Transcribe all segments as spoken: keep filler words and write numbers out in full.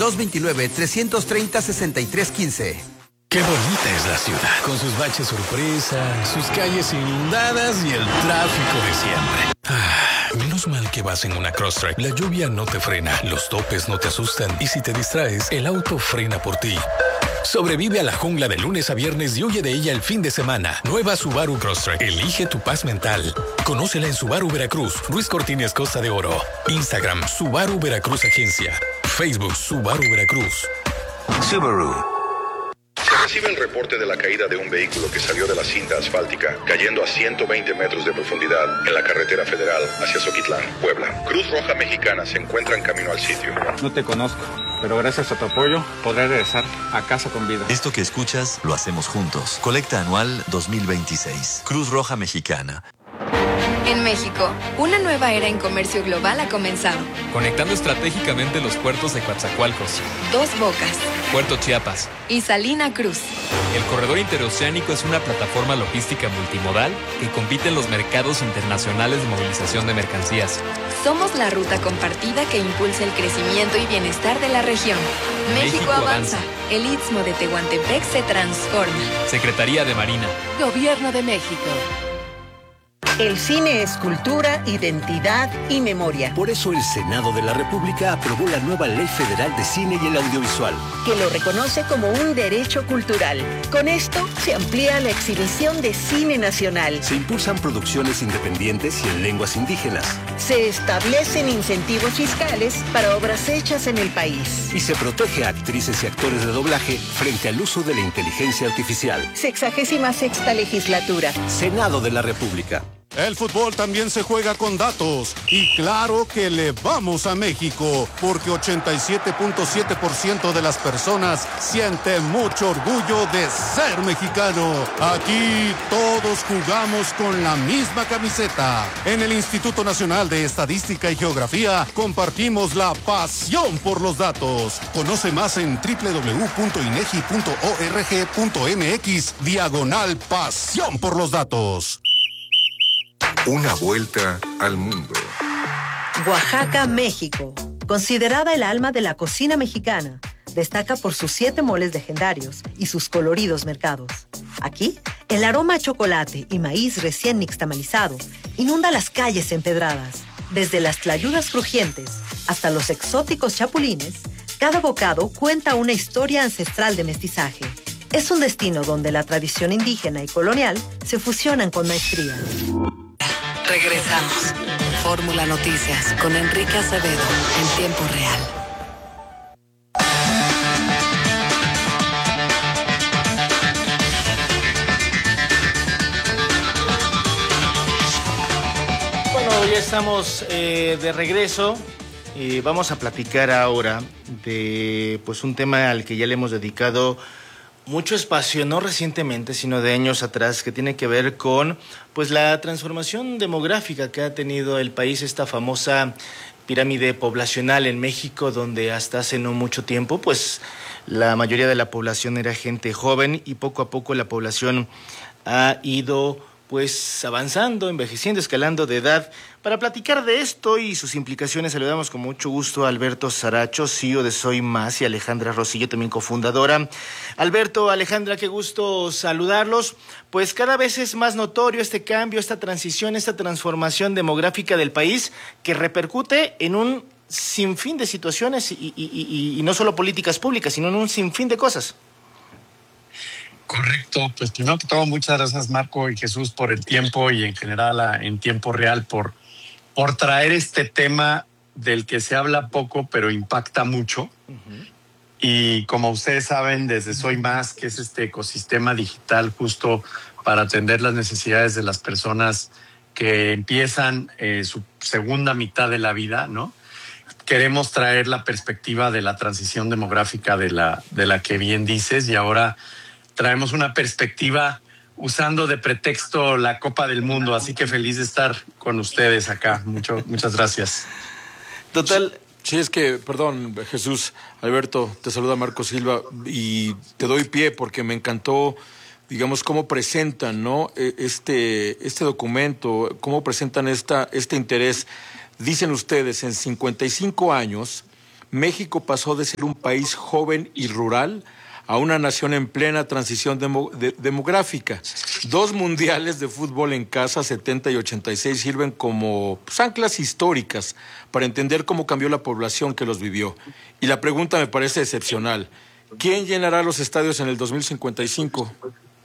dos dos nueve, tres tres cero, seis tres uno cinco. Qué bonita es la ciudad, con sus baches sorpresa, sus calles inundadas y el tráfico de siempre. Ah, menos mal que vas en una Crosstrek. La lluvia no te frena, los topes no te asustan y si te distraes, el auto frena por ti. Sobrevive a la jungla de lunes a viernes y huye de ella el fin de semana. Nueva Subaru Crosstrek. Elige tu paz mental. Conócela en Subaru Veracruz, Ruiz Cortines Costa de Oro. Instagram, Subaru Veracruz Agencia. Facebook, Subaru Veracruz. Subaru. Se recibe el reporte de la caída de un vehículo que salió de la cinta asfáltica, cayendo a ciento veinte metros de profundidad en la carretera federal hacia Zoquitlán, Puebla. Cruz Roja Mexicana se encuentra en camino al sitio. No te conozco, pero gracias a tu apoyo podré regresar a casa con vida. Esto que escuchas lo hacemos juntos. Colecta anual dos mil veintiséis. Cruz Roja Mexicana. En México, una nueva era en comercio global ha comenzado. Conectando estratégicamente los puertos de Coatzacoalcos, Dos Bocas Puerto Chiapas y Salina Cruz. El corredor interoceánico es una plataforma logística multimodal que compite en los mercados internacionales de movilización de mercancías. Somos la ruta compartida que impulsa el crecimiento y bienestar de la región. México, México avanza. avanza. El Istmo de Tehuantepec se transforma. Secretaría de Marina. Gobierno de México. El cine es cultura, identidad y memoria. Por eso el Senado de la República aprobó la nueva Ley Federal de Cine y el Audiovisual, que lo reconoce como un derecho cultural. Con esto se amplía la exhibición de cine nacional. Se impulsan producciones independientes y en lenguas indígenas. Se establecen incentivos fiscales para obras hechas en el país. Y se protege a actrices y actores de doblaje frente al uso de la inteligencia artificial. Sexagésima sexta legislatura. Senado de la República. El fútbol también se juega con datos y claro que le vamos a México porque ochenta y siete punto siete por ciento de las personas sienten mucho orgullo de ser mexicano. Aquí todos jugamos con la misma camiseta. En el Instituto Nacional de Estadística y Geografía compartimos la pasión por los datos. Conoce más en doble u doble u doble u punto inegi punto org punto mx diagonal pasión por los datos. Una vuelta al mundo. Oaxaca, México. Considerada el alma de la cocina mexicana, destaca por sus siete moles legendarios y sus coloridos mercados. Aquí, el aroma a chocolate y maíz recién nixtamalizado inunda las calles empedradas. Desde las tlayudas crujientes hasta los exóticos chapulines, cada bocado cuenta una historia ancestral de mestizaje. Es un destino donde la tradición indígena y colonial se fusionan con maestría. Regresamos. Fórmula Noticias con Enrique Acevedo en tiempo real. Bueno, ya estamos eh, de regreso y vamos a platicar ahora de pues un tema al que ya le hemos dedicado mucho espacio, no recientemente, sino de años atrás, que tiene que ver con pues la transformación demográfica que ha tenido el país, esta famosa pirámide poblacional en México, donde hasta hace no mucho tiempo, pues la mayoría de la población era gente joven y poco a poco la población ha ido pues avanzando, envejeciendo, escalando de edad. Para platicar de esto y sus implicaciones, saludamos con mucho gusto a Alberto Saracho, C E O de Soy Más, y Alejandra Rosillo, también cofundadora. Alberto, Alejandra, qué gusto saludarlos. Pues cada vez es más notorio este cambio, esta transición, esta transformación demográfica del país que repercute en un sinfín de situaciones y, y, y, y no solo políticas públicas, sino en un sinfín de cosas. Correcto, pues primero que todo muchas gracias Marco y Jesús por el tiempo y en general a, en tiempo real por, por traer este tema del que se habla poco pero impacta mucho. Uh-huh. Y como ustedes saben, desde Soy Más, que es este ecosistema digital justo para atender las necesidades de las personas que empiezan eh, su segunda mitad de la vida, ¿no? Queremos traer la perspectiva de la transición demográfica de la, de la que bien dices y ahora traemos una perspectiva usando de pretexto la Copa del Mundo, así que feliz de estar con ustedes acá. Mucho, muchas gracias. Total. Sí, es que, perdón, Jesús, Alberto, te saluda Marco Silva y te doy pie porque me encantó, digamos, cómo presentan, ¿no? Este, este documento, cómo presentan esta, este interés. Dicen ustedes, en cincuenta y cinco años México pasó de ser un país joven y rural a una nación en plena transición demo, de, demográfica. Dos mundiales de fútbol en casa, setenta y ochenta y seis, sirven como pues, anclas históricas para entender cómo cambió la población que los vivió. Y la pregunta me parece excepcional. ¿Quién llenará los estadios en el dos mil cincuenta y cinco?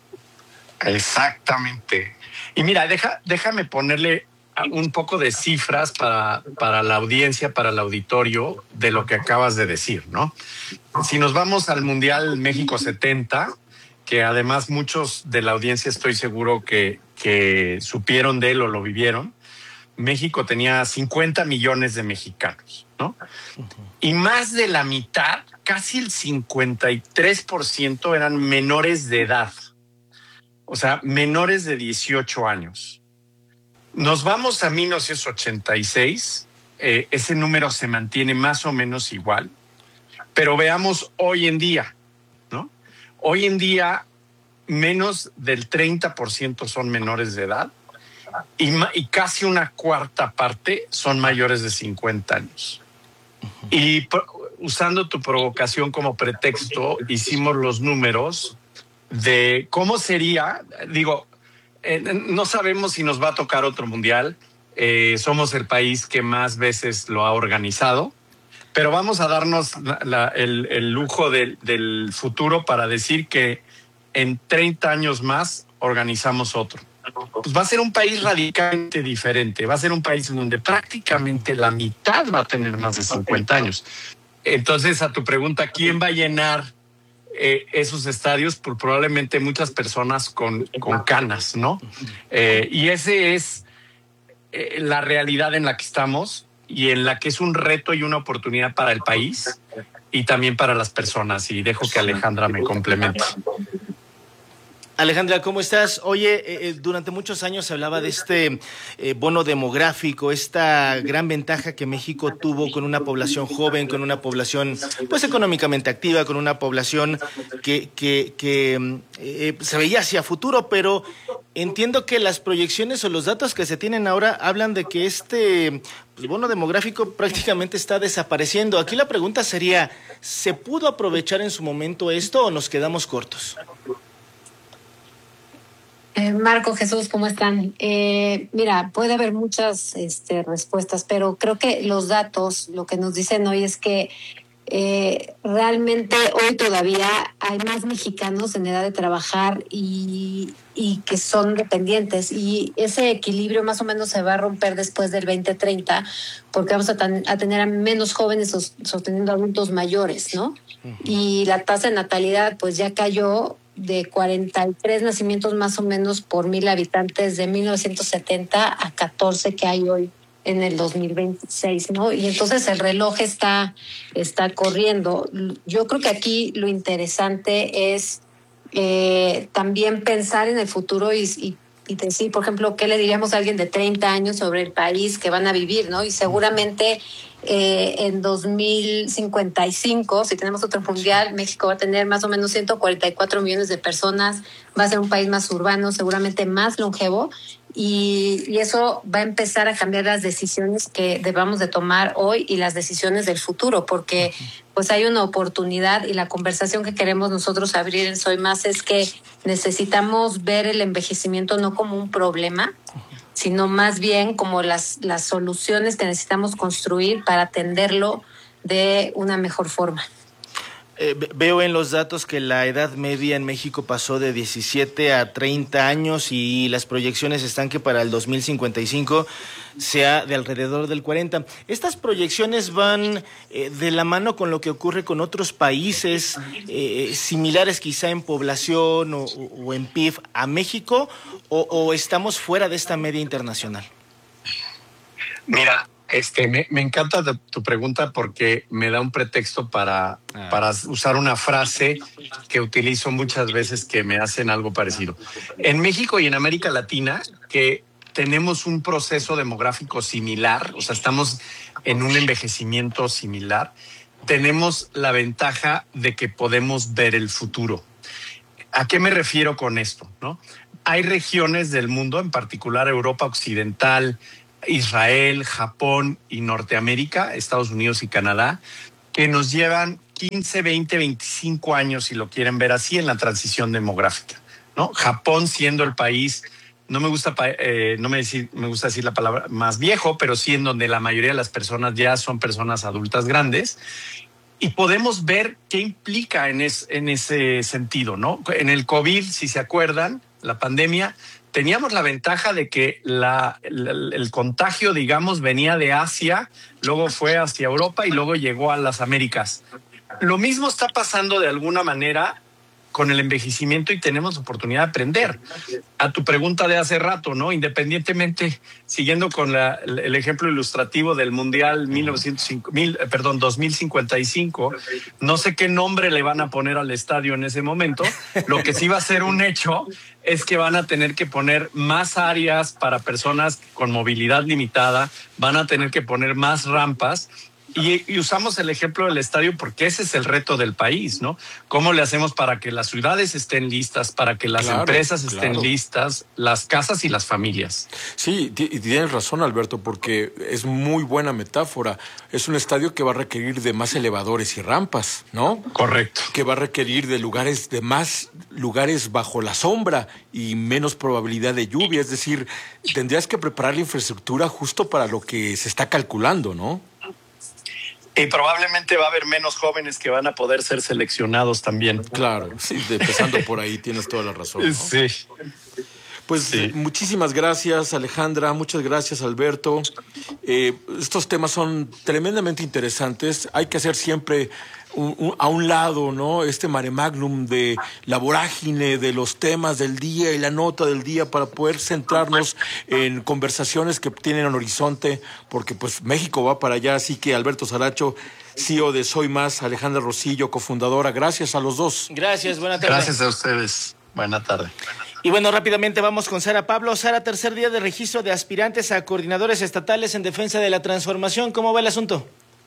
Exactamente. Y mira, deja, déjame ponerle un poco de cifras para, para la audiencia, para el auditorio, de lo que acabas de decir, ¿no? Si nos vamos al Mundial México setenta, que además muchos de la audiencia estoy seguro que, que supieron de él o lo vivieron, México tenía cincuenta millones de mexicanos, ¿no? Y más de la mitad, casi el cincuenta y tres por ciento eran menores de edad, o sea, menores de dieciocho años. Nos vamos a mil novecientos ochenta y seis, eh, ese número se mantiene más o menos igual, pero veamos hoy en día, ¿no? Hoy en día menos del treinta por ciento son menores de edad y, y casi una cuarta parte son mayores de cincuenta años. Y pro, usando tu provocación como pretexto, hicimos los números de cómo sería, digo, Eh, no sabemos si nos va a tocar otro mundial. Eh, somos el país que más veces lo ha organizado, pero vamos a darnos la, la, el, el lujo de, del futuro para decir que en treinta años más organizamos otro. Pues va a ser un país radicalmente diferente. Va a ser un país donde prácticamente la mitad va a tener más de cincuenta años. Entonces, a tu pregunta, ¿quién va a llenar Eh, esos estadios? Por probablemente muchas personas con, con canas, ¿no? Eh, y ese es eh, la realidad en la que estamos y en la que es un reto y una oportunidad para el país y también para las personas. Y dejo que Alejandra me complemente. Alejandra, ¿cómo estás? Oye, eh, durante muchos años se hablaba de este eh, bono demográfico, esta gran ventaja que México tuvo con una población joven, con una población pues económicamente activa, con una población que, que, que eh, se veía hacia futuro, pero entiendo que las proyecciones o los datos que se tienen ahora hablan de que este pues, bono demográfico prácticamente está desapareciendo. Aquí la pregunta sería, ¿se pudo aprovechar en su momento esto o nos quedamos cortos? Eh, Marco, Jesús, ¿cómo están? Eh, mira, puede haber muchas este, respuestas, pero creo que los datos, lo que nos dicen hoy es que eh, realmente hoy todavía hay más mexicanos en edad de trabajar y, y que son dependientes, y ese equilibrio más o menos se va a romper después del veinte treinta, porque vamos a, tan, a tener a menos jóvenes sosteniendo adultos mayores, ¿no? Uh-huh. Y la tasa de natalidad pues ya cayó de cuarenta y tres nacimientos más o menos por mil habitantes de mil novecientos setenta a catorce que hay hoy en el dos mil veintiséis, ¿no? Y entonces el reloj está, está corriendo. Yo creo que aquí lo interesante es eh, también pensar en el futuro y, y, y decir, por ejemplo, ¿qué le diríamos a alguien de treinta años sobre el país que van a vivir, ¿no? Y seguramente Eh, en dos mil cincuenta y cinco, si tenemos otro mundial, México va a tener más o menos ciento cuarenta y cuatro millones de personas, va a ser un país más urbano, seguramente más longevo, y, y eso va a empezar a cambiar las decisiones que debamos de tomar hoy y las decisiones del futuro, porque pues hay una oportunidad, y la conversación que queremos nosotros abrir en Soy Más es que necesitamos ver el envejecimiento no como un problema, sino más bien como las, las soluciones que necesitamos construir para atenderlo de una mejor forma. Eh, veo en los datos que la edad media en México pasó de diecisiete a treinta años y las proyecciones están que para el dos mil cincuenta y cinco sea de alrededor del cuarenta. ¿Estas proyecciones van eh, de la mano con lo que ocurre con otros países eh, similares quizá en población o, o en P I B a México o, o estamos fuera de esta media internacional? Mira, Este, me, me encanta tu pregunta porque me da un pretexto para, ah. para usar una frase que utilizo muchas veces que me hacen algo parecido. En México y en América Latina, que tenemos un proceso demográfico similar, o sea, estamos en un envejecimiento similar, tenemos la ventaja de que podemos ver el futuro. ¿A qué me refiero con esto? ¿No? Hay regiones del mundo, en particular Europa Occidental, Israel, Japón y Norteamérica, Estados Unidos y Canadá, que nos llevan quince, veinte, veinticinco años, si lo quieren ver así, en la transición demográfica, ¿no? Japón siendo el país, no me gusta eh, no me, decir, me gusta decir la palabra más viejo, pero sí en donde la mayoría de las personas ya son personas adultas grandes. Y podemos ver qué implica en, es, en ese sentido, ¿no? En el COVID, si se acuerdan, la pandemia, teníamos la ventaja de que la, la, el contagio, digamos, venía de Asia, luego fue hacia Europa y luego llegó a las Américas. Lo mismo está pasando de alguna manera con el envejecimiento y tenemos oportunidad de aprender. A tu pregunta de hace rato, ¿no? Independientemente, siguiendo con la, el ejemplo ilustrativo del Mundial mil novecientos cinco, mil, perdón, dos mil cincuenta y cinco, no sé qué nombre le van a poner al estadio en ese momento. Lo que sí va a ser un hecho es que van a tener que poner más áreas para personas con movilidad limitada, van a tener que poner más rampas. Y, y usamos el ejemplo del estadio porque ese es el reto del país, ¿no? ¿Cómo le hacemos para que las ciudades estén listas, para que las claro, empresas estén claro. listas, las casas y las familias? Sí, y tienes razón, Alberto, porque es muy buena metáfora. Es un estadio que va a requerir de más elevadores y rampas, ¿no? Correcto. Que va a requerir de lugares, de más lugares bajo la sombra y menos probabilidad de lluvia. Es decir, tendrías que preparar la infraestructura justo para lo que se está calculando, ¿no? Y probablemente va a haber menos jóvenes que van a poder ser seleccionados también. Claro, sí, empezando por ahí tienes toda la razón, ¿no? Sí. Pues sí. Muchísimas gracias, Alejandra, muchas gracias, Alberto. Eh, estos temas son tremendamente interesantes. Hay que hacer siempre un, un, a un lado, ¿no? Este mare magnum de la vorágine de los temas del día y la nota del día para poder centrarnos en conversaciones que tienen un horizonte, porque pues México va para allá. Así que Alberto Saracho, C E O de Soy Más, Alejandra Rosillo, cofundadora, gracias a los dos. Gracias, buena tarde. Gracias a ustedes. Buena tarde. Y bueno, rápidamente vamos con Sara Pablo. Sara, tercer día de registro de aspirantes a coordinadores estatales en defensa de la transformación. ¿Cómo va el asunto?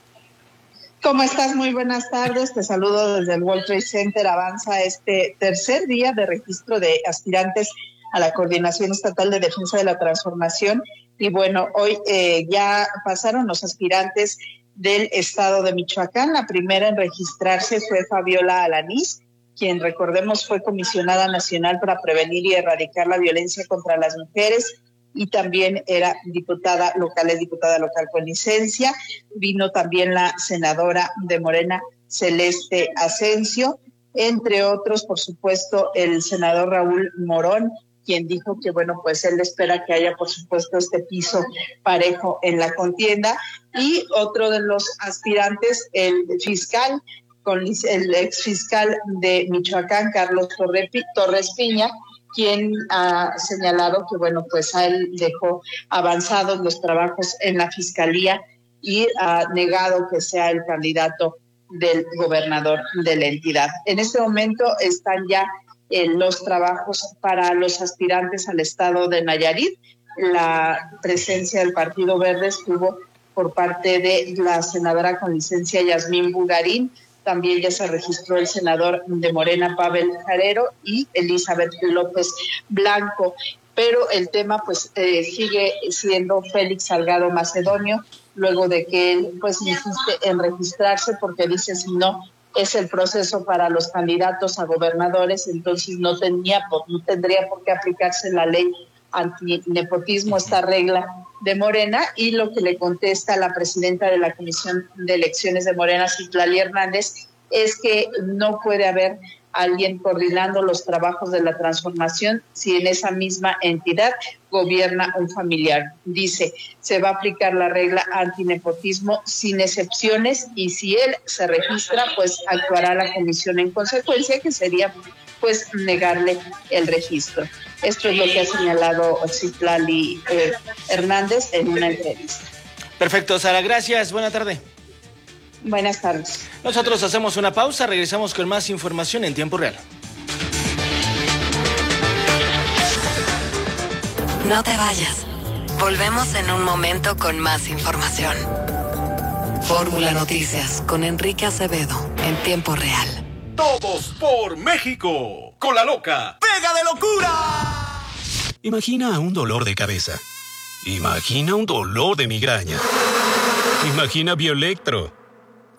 ¿Cómo estás? Muy buenas tardes. Te saludo desde el World Trade Center. Avanza este tercer día de registro de aspirantes a la Coordinación Estatal de Defensa de la Transformación. Y bueno, hoy eh, ya pasaron los aspirantes del estado de Michoacán. La primera en registrarse fue Fabiola Alanís, quien, recordemos, fue comisionada nacional para prevenir y erradicar la violencia contra las mujeres y también era diputada local, es diputada local con licencia. Vino también la senadora de Morena, Celeste Asensio, entre otros, por supuesto, el senador Raúl Morón, quien dijo que, bueno, pues él espera que haya, por supuesto, este piso parejo en la contienda. Y otro de los aspirantes, el fiscal, con el ex fiscal de Michoacán, Carlos Torres Piña, quien ha señalado que, bueno, pues a él dejó avanzados los trabajos en la fiscalía y ha negado que sea el candidato del gobernador de la entidad. En este momento están ya en los trabajos para los aspirantes al estado de Nayarit. La presencia del Partido Verde estuvo por parte de la senadora con licencia Yasmín Bugarín. También ya se registró el senador de Morena, Pavel Jarero, y Elizabeth López Blanco. Pero el tema pues eh, sigue siendo Félix Salgado Macedonio, luego de que él pues insiste en registrarse porque dice si no es el proceso para los candidatos a gobernadores, entonces no, tenía, no tendría por qué aplicarse la ley antinepotismo, esta regla de Morena. Y lo que le contesta la presidenta de la Comisión de Elecciones de Morena, Citlali Hernández, es que no puede haber alguien coordinando los trabajos de la transformación si en esa misma entidad gobierna un familiar. Dice, se va a aplicar la regla antinepotismo sin excepciones y si él se registra, pues actuará la comisión en consecuencia, que sería pues negarle el registro. Esto es lo que ha señalado Citlali eh, Hernández en una entrevista. Perfecto, Sara, gracias. Buena tarde. Buenas tardes. Nosotros hacemos una pausa, regresamos con más información en tiempo real. No te vayas. Volvemos en un momento con más información. Fórmula Noticias con Enrique Acevedo en tiempo real. Todos por México. Con la loca. ¡Pega de locura! Imagina un dolor de cabeza. Imagina un dolor de migraña. Imagina Bioelectro.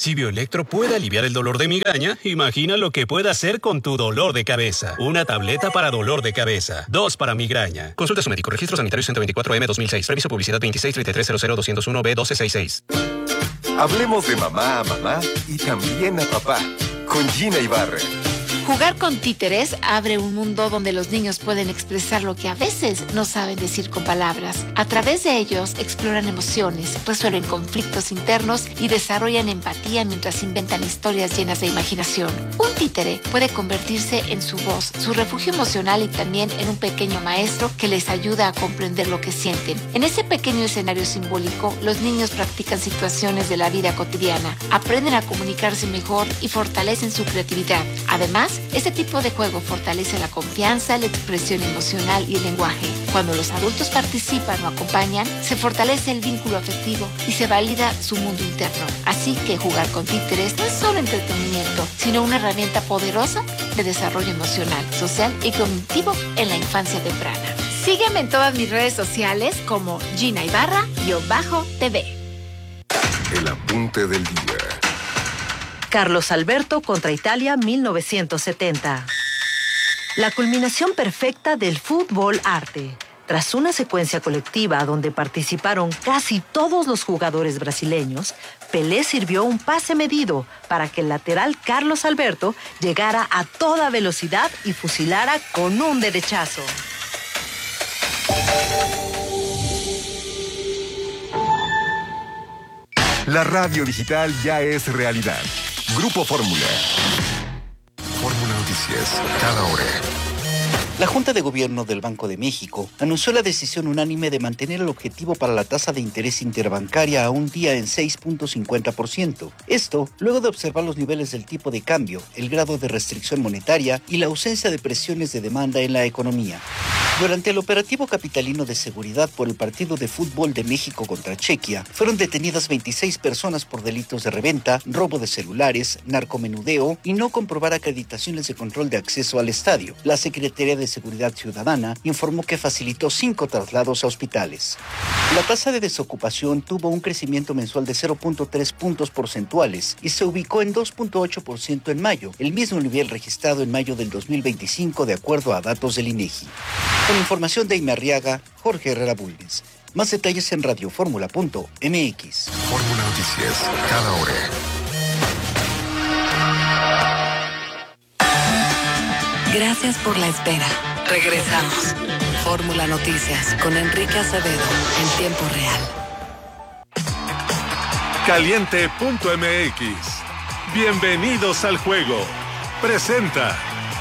Si Bioelectro puede aliviar el dolor de migraña, imagina lo que puede hacer con tu dolor de cabeza. Una tableta para dolor de cabeza. Dos para migraña. Consulta a su médico. Registro sanitario ciento veinticuatro M dos mil seis. Previso publicidad veintiséis treinta y tres cero cero dos cero uno B doce sesenta y seis. Hablemos de mamá a mamá y también a papá. Con Gina Ibarra. Jugar con títeres abre un mundo donde los niños pueden expresar lo que a veces no saben decir con palabras. A través de ellos exploran emociones, resuelven conflictos internos y desarrollan empatía mientras inventan historias llenas de imaginación. Un títere puede convertirse en su voz, su refugio emocional y también en un pequeño maestro que les ayuda a comprender lo que sienten. En ese pequeño escenario simbólico, los niños practican situaciones de la vida cotidiana, aprenden a comunicarse mejor y fortalecen su creatividad. Además, este tipo de juego fortalece la confianza, la expresión emocional y el lenguaje. Cuando los adultos participan o acompañan, se fortalece el vínculo afectivo y se valida su mundo interno. Así que jugar con títeres no es solo entretenimiento, sino una herramienta poderosa de desarrollo emocional, social y cognitivo en la infancia temprana. Sígueme en todas mis redes sociales como Gina Ibarra-T V. El apunte del día. Carlos Alberto contra Italia mil novecientos setenta. La culminación perfecta del fútbol arte. Tras una secuencia colectiva donde participaron casi todos los jugadores brasileños, Pelé sirvió un pase medido para que el lateral Carlos Alberto llegara a toda velocidad y fusilara con un derechazo. La radio digital ya es realidad. Grupo Fórmula. Fórmula Noticias, cada hora. La Junta de Gobierno del Banco de México anunció la decisión unánime de mantener el objetivo para la tasa de interés interbancaria a un día en seis punto cincuenta por ciento. Esto luego de observar los niveles del tipo de cambio, el grado de restricción monetaria y la ausencia de presiones de demanda en la economía. Durante el operativo capitalino de seguridad por el partido de fútbol de México contra Chequia, fueron detenidas veintiséis personas por delitos de reventa, robo de celulares, narcomenudeo y no comprobar acreditaciones de control de acceso al estadio. La Secretaría de Seguridad Ciudadana informó que facilitó cinco traslados a hospitales. La tasa de desocupación tuvo un crecimiento mensual de cero punto tres puntos porcentuales y se ubicó en dos punto ocho por ciento en mayo, el mismo nivel registrado en mayo del dos mil veinticinco de acuerdo a datos del INEGI. Con información de Aime Arriaga, Jorge Herrera Bulnes. Más detalles en radioformula punto m x. Fórmula Noticias, cada hora. Gracias por la espera. Regresamos. Fórmula Noticias con Enrique Acevedo en tiempo real. Caliente punto m x. Bienvenidos al juego. Presenta.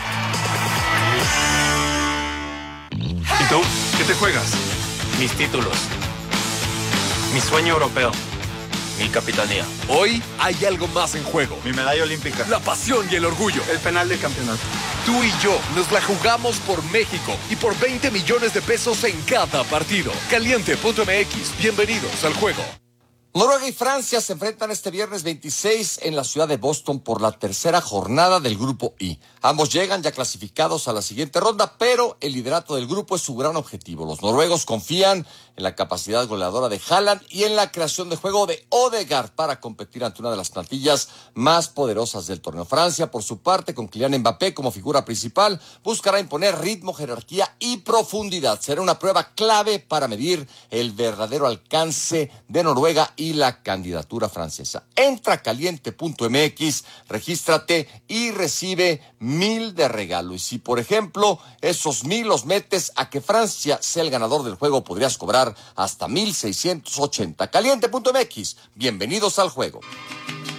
¿Y tú? ¿Qué te juegas? Mis títulos. Mi sueño europeo. Mi capitanía. Hoy hay algo más en juego. Mi medalla olímpica. La pasión y el orgullo. El penal del campeonato. Tú y yo nos la jugamos por México y por veinte millones de pesos en cada partido. Caliente punto m x. Bienvenidos al juego. Noruega y Francia se enfrentan este viernes veintiséis en la ciudad de Boston por la tercera jornada del Grupo I. Ambos llegan ya clasificados a la siguiente ronda, pero el liderato del grupo es su gran objetivo. Los noruegos confían en la capacidad goleadora de Haaland y en la creación de juego de Odegaard para competir ante una de las plantillas más poderosas del torneo. Francia, por su parte, con Kylian Mbappé como figura principal, buscará imponer ritmo, jerarquía y profundidad. Será una prueba clave para medir el verdadero alcance de Noruega y la candidatura francesa. Entra a caliente punto m x, regístrate y recibe mil de regalo. Y si, por ejemplo, esos mil los metes a que Francia sea el ganador del juego, podrías cobrar hasta mil seiscientos ochenta. caliente punto m x. Bienvenidos al juego.